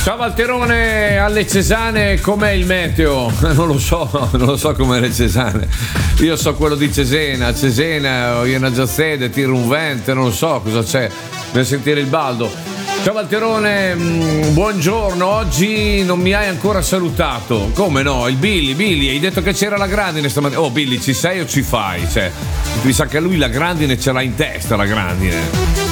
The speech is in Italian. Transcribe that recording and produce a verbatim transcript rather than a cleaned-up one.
Ciao Valterone, alle Cesane com'è il meteo? Non lo so, non lo so com'è le Cesane. Io so quello di Cesena, Cesena, io una giazzede, tiro un vento, non lo so cosa c'è nel sentire il baldo. Ciao Valterone, mh, buongiorno, oggi non mi hai ancora salutato. Come no? Il Billy, Billy, hai detto che c'era la grandine stamattina. Oh Billy, ci sei o ci fai? Cioè, mi sa che lui la grandine ce l'ha in testa, la grandine.